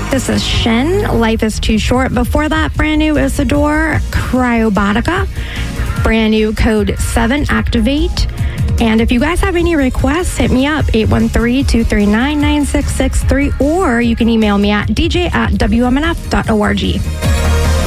This is Shen, Life is Too Short. Before that, brand new Isidore, Cryobotica. Brand new Code 7, Activate. And if you guys have any requests, hit me up, 813-239-9663, or you can email me at dj@wmnf.org.